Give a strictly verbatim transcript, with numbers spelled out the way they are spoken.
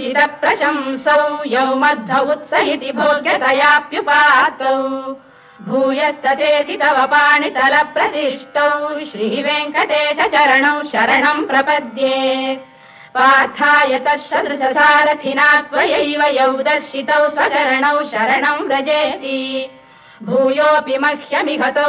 स्तुतित प्रशंसौ यौ मध्व उत्स इति भोग्यतयाप्युपातौ भूयस्ततेति तव पाणितल प्रतिष्ठौ श्रीवेङ्कटेश चरणौ शरणम् प्रपद्ये पार्थाय तत्सदृशसारथिना त्वयैव यौ दर्शितौ स्वचरणौ शरणम् व्रजेति भूयोऽपि मह्यमिघतौ